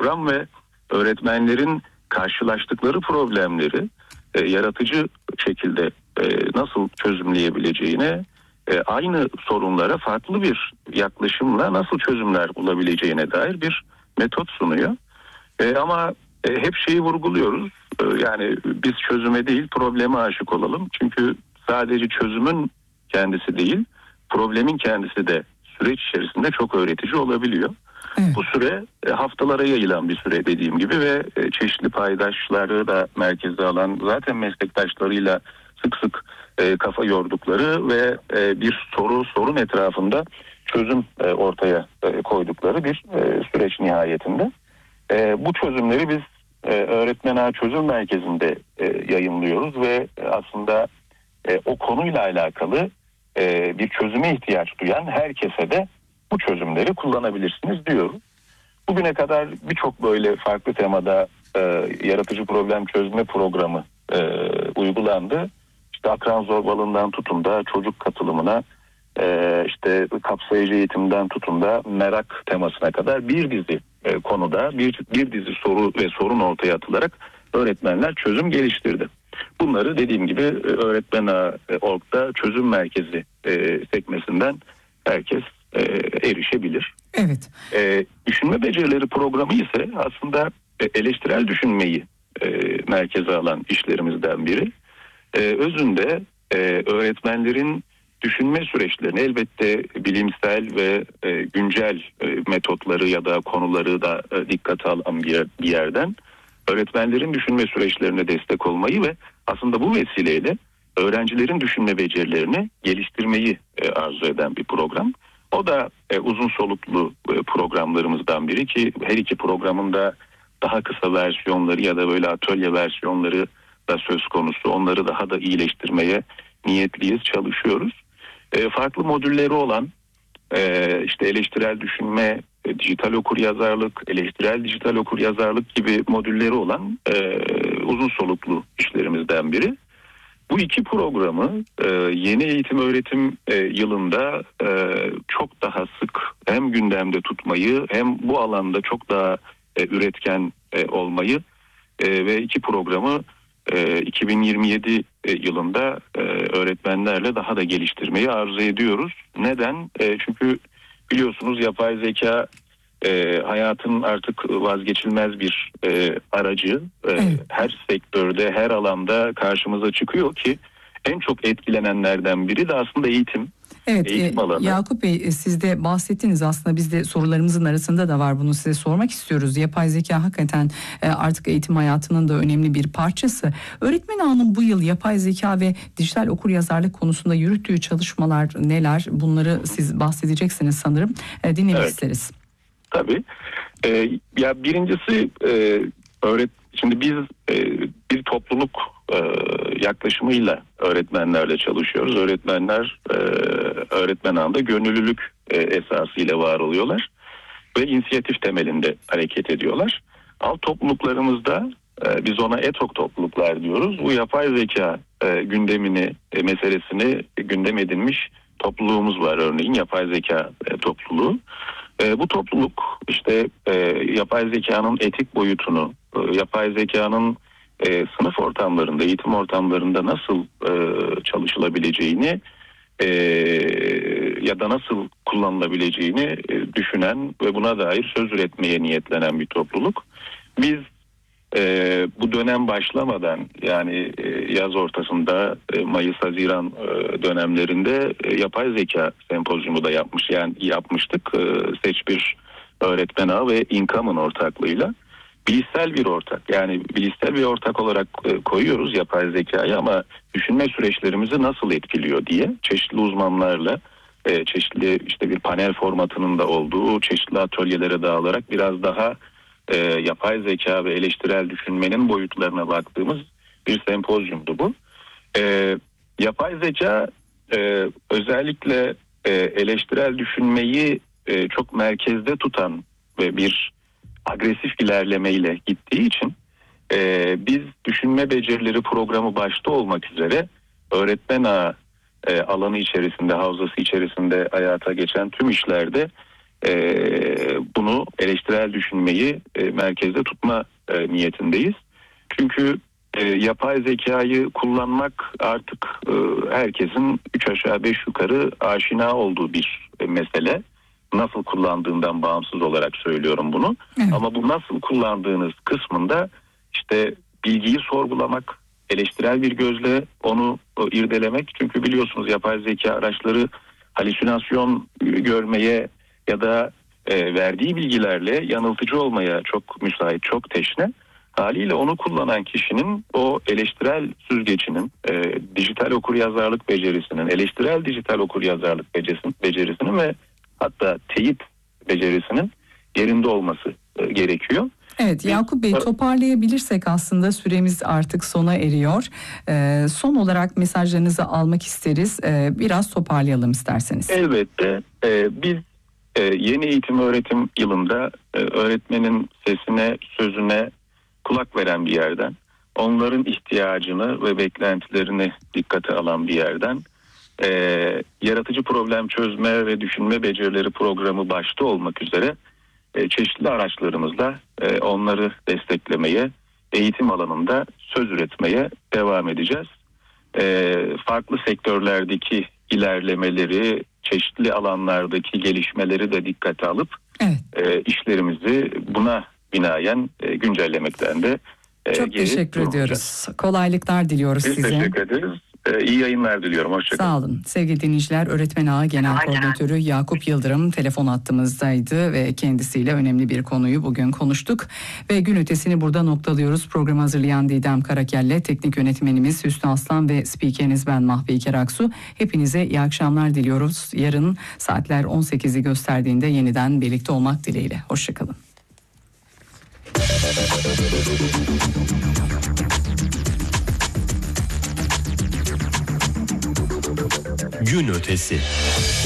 program ve öğretmenlerin karşılaştıkları problemleri yaratıcı şekilde nasıl çözümleyebileceğine, aynı sorunlara farklı bir yaklaşımla nasıl çözümler bulabileceğine dair bir metot sunuyor. Ama hep şeyi vurguluyoruz. Yani biz çözüme değil probleme aşık olalım. Çünkü sadece çözümün kendisi değil, problemin kendisi de süreç içerisinde çok öğretici olabiliyor. Evet. Bu süre haftalara yayılan bir süre dediğim gibi ve çeşitli paydaşları da merkeze alan, zaten meslektaşlarıyla sık sık kafa yordukları ve bir sorun etrafında çözüm ortaya koydukları bir süreç nihayetinde. Bu çözümleri biz Öğretmen Ağı Çözüm Merkezi'nde yayınlıyoruz ve aslında o konuyla alakalı bir çözüme ihtiyaç duyan herkese de bu çözümleri kullanabilirsiniz diyoruz. Bugüne kadar birçok böyle farklı temada yaratıcı problem çözme programı uygulandı. İşte akran zorbalığından tutun da çocuk katılımına, işte kapsayıcı eğitimden tutun da merak temasına kadar bir dizi konuda bir dizi soru ve sorun ortaya atılarak öğretmenler çözüm geliştirdi. Bunları dediğim gibi Öğretmen Ağı.org'da çözüm merkezi sekmesinden herkes erişebilir. Evet. Düşünme becerileri programı ise aslında eleştirel düşünmeyi merkeze alan işlerimizden biri. Özünde öğretmenlerin düşünme süreçlerini, elbette bilimsel ve güncel metotları ya da konuları da dikkate alan bir yerden öğretmenlerin düşünme süreçlerine destek olmayı ve aslında bu vesileyle öğrencilerin düşünme becerilerini geliştirmeyi arzu eden bir program. O da uzun soluklu programlarımızdan biri ki her iki programın da daha kısa versiyonları ya da böyle atölye versiyonları da söz konusu. Onları daha da iyileştirmeye niyetliyiz, çalışıyoruz. Farklı modülleri olan işte eleştirel düşünme, dijital okuryazarlık, eleştirel dijital okuryazarlık gibi modülleri olan uzun soluklu işlerimizden biri. Bu iki programı yeni eğitim öğretim yılında çok daha sık hem gündemde tutmayı hem bu alanda çok daha üretken olmayı ve iki programı 2027 yılında öğretmenlerle daha da geliştirmeyi arzu ediyoruz. Neden? Çünkü biliyorsunuz yapay zeka hayatın artık vazgeçilmez bir aracı. Her sektörde, her alanda karşımıza çıkıyor ki en çok etkilenenlerden biri de aslında eğitim. Evet, Yakup Bey, siz de bahsettiniz, aslında biz de sorularımızın arasında da var, bunu size sormak istiyoruz. Yapay zeka hakikaten artık eğitim hayatının da önemli bir parçası. Öğretmen Ağı'nın bu yıl yapay zeka ve dijital okuryazarlık konusunda yürüttüğü çalışmalar neler? Bunları siz bahsedeceksiniz sanırım. Dinlemek isteriz. Tabii. Ya birincisi şimdi biz bir topluluk yaklaşımıyla öğretmenlerle çalışıyoruz. Öğretmenler Öğretmen Ağı'nda gönüllülük esasıyla var oluyorlar ve inisiyatif temelinde hareket ediyorlar. Alt topluluklarımızda biz ona ETOK topluluklar diyoruz. Bu yapay zeka gündemini, meselesini gündem edinmiş topluluğumuz var, örneğin yapay zeka topluluğu. Bu topluluk işte yapay zekanın etik boyutunu, yapay zekanın sınıf ortamlarında, eğitim ortamlarında nasıl çalışılabileceğini ya da nasıl kullanılabileceğini düşünen ve buna dair söz üretmeye niyetlenen bir topluluk. Biz bu dönem başlamadan, yani yaz ortasında Mayıs-Haziran dönemlerinde yapay zeka sempozyumu da yapmıştık. Seç bir Öğretmen Ağı ve İnkam'ın ortaklığıyla. Bilişsel bir ortak olarak koyuyoruz yapay zekayı ama düşünme süreçlerimizi nasıl etkiliyor diye çeşitli uzmanlarla, çeşitli işte bir panel formatının da olduğu çeşitli atölyelere dağılarak biraz daha yapay zeka ve eleştirel düşünmenin boyutlarına baktığımız bir sempozyumdu bu. Yapay zeka özellikle eleştirel düşünmeyi çok merkezde tutan ve bir agresif ilerlemeyle gittiği için biz düşünme becerileri programı başta olmak üzere Öğretmen Ağı alanı içerisinde, havzası içerisinde hayata geçen tüm işlerde bunu eleştirel düşünmeyi merkezde tutma niyetindeyiz. Çünkü yapay zekayı kullanmak artık herkesin 3 aşağı 5 yukarı aşina olduğu bir mesele. Nasıl kullandığından bağımsız olarak söylüyorum bunu. Evet. Ama bu nasıl kullandığınız kısmında işte bilgiyi sorgulamak, eleştirel bir gözle onu irdelemek. Çünkü biliyorsunuz yapay zeka araçları halüsinasyon görmeye ya da verdiği bilgilerle yanıltıcı olmaya çok müsait, çok teşne. Haliyle onu kullanan kişinin o eleştirel süzgecinin, dijital okuryazarlık becerisinin, eleştirel dijital okuryazarlık becerisinin ve hatta teyit becerisinin yerinde olması gerekiyor. Evet Yakup Bey, toparlayabilirsek aslında süremiz artık sona eriyor. Son olarak mesajlarınızı almak isteriz. Biraz toparlayalım isterseniz. Elbette. Biz yeni eğitim öğretim yılında öğretmenin sesine, sözüne kulak veren bir yerden, onların ihtiyacını ve beklentilerini dikkate alan bir yerden, yaratıcı problem çözme ve düşünme becerileri programı başta olmak üzere çeşitli araçlarımızla onları desteklemeye, eğitim alanında söz üretmeye devam edeceğiz. Farklı sektörlerdeki ilerlemeleri, çeşitli alanlardaki gelişmeleri de dikkate alıp işlerimizi buna binaen güncellemekten de çok teşekkür ediyoruz. Kolaylıklar diliyoruz size. Biz teşekkür ederiz. İyi yayınlar diliyorum. Hoşçakalın. Sağ olun. Sevgili dinleyiciler, Öğretmen Ağı Genel Koordinatörü Yakup Yıldırım telefon hattımızdaydı ve kendisiyle önemli bir konuyu bugün konuştuk. Ve gün ötesini burada noktalıyoruz. Programı hazırlayan Didem Karakel'le teknik yönetmenimiz Hüsnü Aslan ve spikeriniz ben Mahve Keraksu. Hepinize iyi akşamlar diliyoruz. Yarın saatler 18'i gösterdiğinde yeniden birlikte olmak dileğiyle. Hoşçakalın. Gün ötesi.